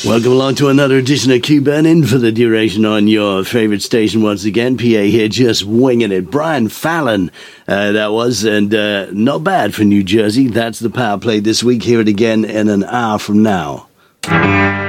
Welcome along to another edition of Q-Burn in for the duration on your favorite station once again. PA here, just winging it. Brian Fallon, that was, and not bad for New Jersey. That's the power play this week. Hear it again in an hour from now.